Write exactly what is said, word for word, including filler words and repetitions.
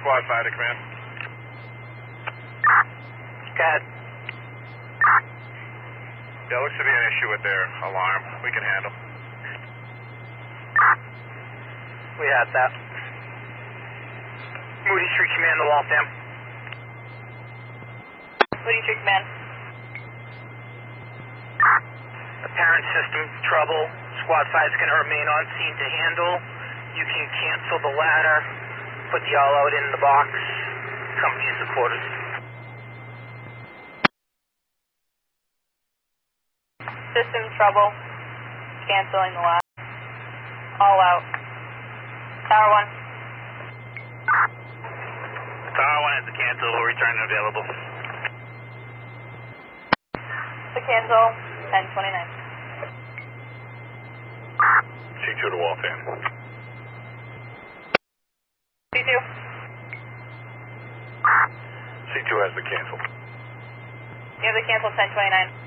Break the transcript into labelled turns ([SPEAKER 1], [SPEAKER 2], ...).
[SPEAKER 1] squad side of command.
[SPEAKER 2] Go ahead.
[SPEAKER 1] Yeah, looks to be an issue with their alarm. We can handle.
[SPEAKER 2] We had that. Moody Street Command, the Waltham.
[SPEAKER 3] Moody Street Command.
[SPEAKER 2] Apparent system trouble. Squad five is going to remain on scene to handle. You can cancel the ladder. Put the all out in the box. Come use the quarters.
[SPEAKER 3] System trouble. Canceling the last. All out. Tower one.
[SPEAKER 1] Tower one has the cancel. We'll return available.
[SPEAKER 3] The cancel. ten twenty-nine.
[SPEAKER 1] C two to Waltham.
[SPEAKER 3] C two.
[SPEAKER 1] C two has the cancel.
[SPEAKER 3] You have the cancel ten twenty-nine.